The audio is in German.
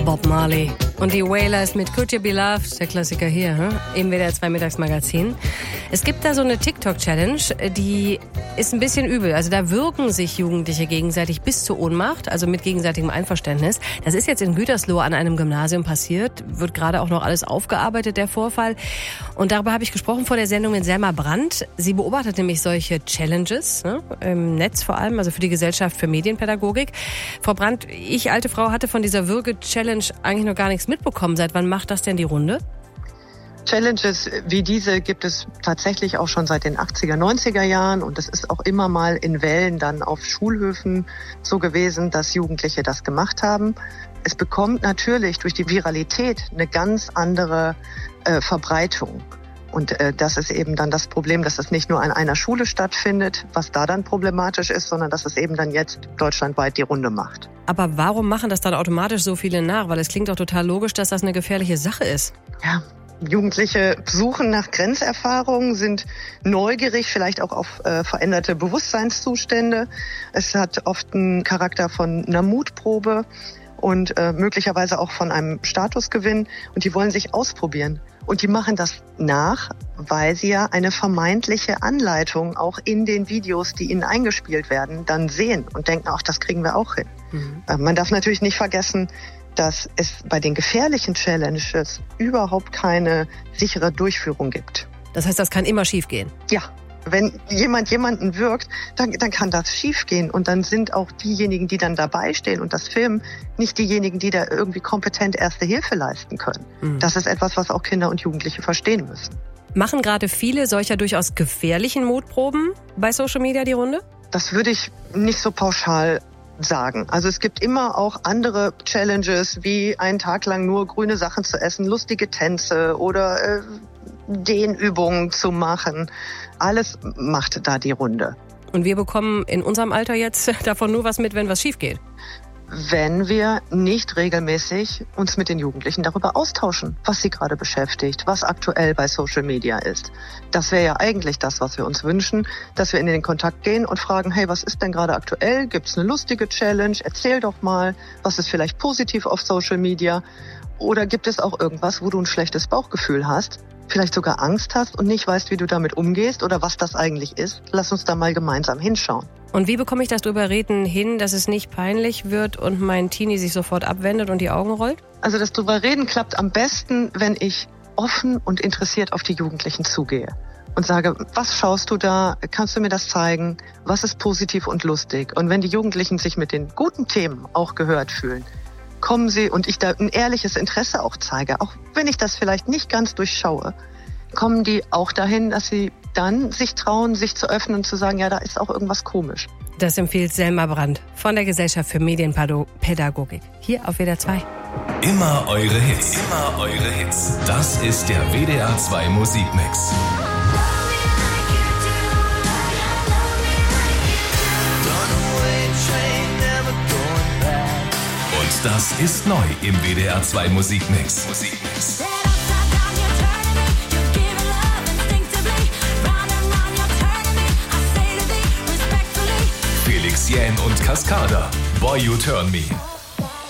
Bob Marley und die Wailers mit Could You Be Loved, der Klassiker hier, im WDR 2 Mittagsmagazin. Es gibt da so eine TikTok-Challenge, die ist ein bisschen übel. Also da würgen sich Jugendliche gegenseitig bis zur Ohnmacht, also mit gegenseitigem Einverständnis. Das ist jetzt in Gütersloh an einem Gymnasium passiert, wird gerade auch noch alles aufgearbeitet, der Vorfall. Und darüber habe ich gesprochen vor der Sendung mit Selma Brandt. Sie beobachtet nämlich solche Challenges, im Netz vor allem, also für die Gesellschaft für Medienpädagogik. Frau Brandt, ich, alte Frau, hatte von dieser Würge-Challenge eigentlich noch gar nichts mitbekommen. Seit wann macht das denn die Runde? Challenges wie diese gibt es tatsächlich auch schon seit den 80er, 90er Jahren und es ist auch immer mal in Wellen dann auf Schulhöfen so gewesen, dass Jugendliche das gemacht haben. Es bekommt natürlich durch die Viralität eine ganz andere Verbreitung. Und das ist eben dann das Problem, dass es nicht nur an einer Schule stattfindet, was da dann problematisch ist, sondern dass es eben dann jetzt deutschlandweit die Runde macht. Aber warum machen das dann automatisch so viele nach? Weil es klingt doch total logisch, dass das eine gefährliche Sache ist. Ja, Jugendliche suchen nach Grenzerfahrungen, sind neugierig, vielleicht auch auf veränderte Bewusstseinszustände. Es hat oft einen Charakter von einer Mutprobe und möglicherweise auch von einem Statusgewinn. Und die wollen sich ausprobieren. Und die machen das nach, weil sie ja eine vermeintliche Anleitung auch in den Videos, die ihnen eingespielt werden, dann sehen und denken, ach, das kriegen wir auch hin. Man darf natürlich nicht vergessen, dass es bei den gefährlichen Challenges überhaupt keine sichere Durchführung gibt. Das heißt, das kann immer schiefgehen? Ja. Wenn jemanden wirkt, dann kann das schiefgehen. Und dann sind auch diejenigen, die dann dabei stehen und das filmen, nicht diejenigen, die da irgendwie kompetent Erste Hilfe leisten können. Das ist etwas, was auch Kinder und Jugendliche verstehen müssen. Machen gerade viele solcher durchaus gefährlichen Mutproben bei Social Media die Runde? Das würde ich nicht so pauschal sagen. Also es gibt immer auch andere Challenges, wie einen Tag lang nur grüne Sachen zu essen, lustige Tänze oder Dehnübungen zu machen. Alles macht da die Runde. Und wir bekommen in unserem Alter jetzt davon nur was mit, wenn was schief geht? Wenn wir nicht regelmäßig uns mit den Jugendlichen darüber austauschen, was sie gerade beschäftigt, was aktuell bei Social Media ist. Das wäre ja eigentlich das, was wir uns wünschen, dass wir in den Kontakt gehen und fragen, hey, was ist denn gerade aktuell? Gibt es eine lustige Challenge? Erzähl doch mal, was ist vielleicht positiv auf Social Media? Oder gibt es auch irgendwas, wo du ein schlechtes Bauchgefühl hast, vielleicht sogar Angst hast und nicht weißt, wie du damit umgehst oder was das eigentlich ist? Lass uns da mal gemeinsam hinschauen. Und wie bekomme ich das drüber reden hin, dass es nicht peinlich wird und mein Teenie sich sofort abwendet und die Augen rollt? Also das drüber reden klappt am besten, wenn ich offen und interessiert auf die Jugendlichen zugehe und sage, was schaust du da? Kannst du mir das zeigen? Was ist positiv und lustig? Und wenn die Jugendlichen sich mit den guten Themen auch gehört fühlen, kommen sie und ich da ein ehrliches Interesse auch zeige, auch wenn ich das vielleicht nicht ganz durchschaue, kommen die auch dahin, dass sie dann sich trauen, sich zu öffnen und zu sagen, ja, da ist auch irgendwas komisch. Das empfiehlt Selma Brandt von der Gesellschaft für Medienpädagogik hier auf WDR 2. Immer eure Hits. Immer eure Hits. Das ist der WDR 2 Musikmix. Und das ist neu im WDR 2 Musikmix. Felix Jähn und Cascada. Boy, You Turn Me.